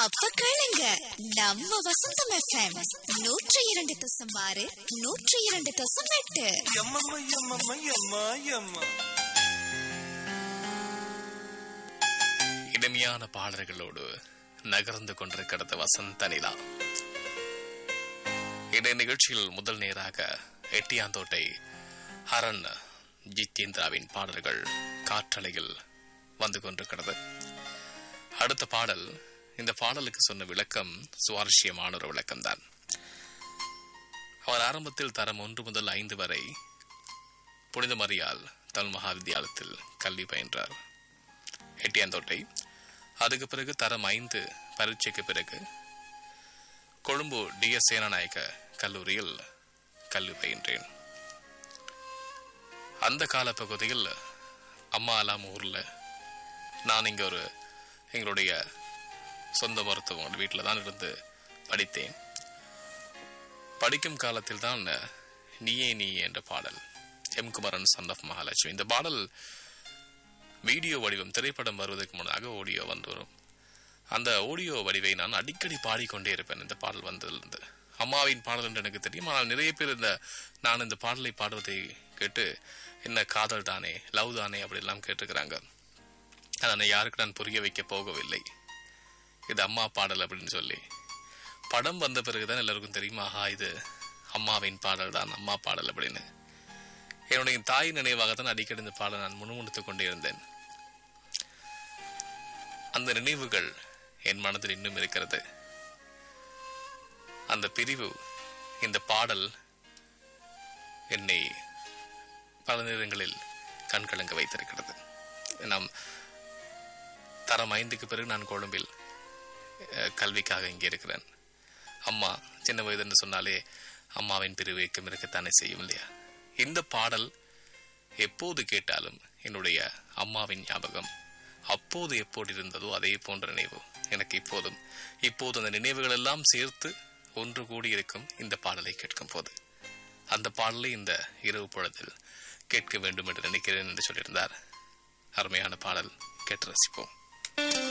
அப்ப கேளுங்க, நம்ம வசந்தம் எஃப்எம் 102.6 102.8. இனிமையான பாடல்களோடு நகர்ந்து கொண்டிருக்கிறது வசந்த நிலா. இந்த நிகழ்ச்சியில் முதல் நேராக எட்டியாந்தோட்டை ஹரன் ஜித்தேந்திராவின் பாடல்கள் காற்றலையில் வந்து கொண்டிருக்கிறது. அடுத்த பாடல், இந்த பாடலுக்கு சொன்ன விளக்கம் சுவாரஸ்யமான ஒரு விளக்கம்தான். அவர் ஆரம்பத்தில் தரம் 1 முதல் 5 வரை புனித மரியாள் தமிழ் மகா வித்தியாலயத்தில் கல்வி பயின்றார் எட்டியாந்தோட்டை. அதுக்கு பிறகு தரம் 5 பரீட்சைக்கு பிறகு கொழும்பு DS சேனாநாயக்க கல்லூரியில் கல்வி பயின்றேன். அந்த காலப்பகுதியில் அம்மா எல்லாம் ஊரில், நான் இங்கே எங்களுடைய சொந்த மருத்துவ வீட்டில் தான் இருந்து படித்தேன். படிக்கும் காலத்தில் தான் நீயே நீயே என்ற பாடல், M Kumaran son of Mahalakshmi. இந்த பாடல் வீடியோ வடிவம், திரைப்படம் வருவதற்கு முன்னாக ஆடியோ வந்து வரும். அந்த ஆடியோ வடிவை நான் அடிக்கடி பாடிக்கொண்டே இருப்பேன். இந்த பாடல் வந்ததிலிருந்து அம்மாவின் பாடல் என்று எனக்கு தெரியும். ஆனால் நிறைய பேர் நான் இந்த பாடலை பாடுவதை கேட்டு என்ன காதல் தானே, லவ் தானே அப்படிலாம் கேட்டுக்கிறாங்க. அதனை யாருக்கு நான் புரிய வைக்க போகவில்லை. இது அம்மா பாடல் அப்படின்னு சொல்லி படம் வந்த பிறகுதான் எல்லாருக்கும் தெரியும், ஆஹா இது அம்மாவின் பாடல் தான், அம்மா பாடல் அப்படின்னு. என்னுடைய தாய் நினைவாகத்தான் அடிக்கடி இந்த பாடல் நான் முணுமுணுத்துக் கொண்டே இருந்தேன். அந்த நினைவுகள் என் மனதில் இன்னும் இருக்கிறது. அந்த பிரிவு, இந்த பாடல் என்னை பல நேரங்களில் கண்கலங்க வைத்திருக்கிறது. நாம் தரம் 5க்கு பிறகு நான் கொழும்பில் கல்விக்காக இங்கே இருக்கிறேன். அம்மா சின்ன வயது என்று சொன்னாலே அம்மாவின் பிரிவுக்கும் இருக்கத்தானே செய்யும் இல்லையா? இந்த பாடல் எப்போது கேட்டாலும் என்னுடைய அம்மாவின் ஞாபகம் அப்போது எப்போது இருந்ததோ அதே போன்ற நினைவு எனக்கு இப்போது அந்த நினைவுகள் எல்லாம் சேர்த்து ஒன்று கூடி இருக்கும் இந்த பாடலை கேட்கும் போது. அந்த பாடலை இந்த இரவு பொழுதில் கேட்க வேண்டும் என்று நினைக்கிறேன் என்று சொல்லியிருந்தார். அருமையான பாடல், கேட்டு ரசிப்போம்.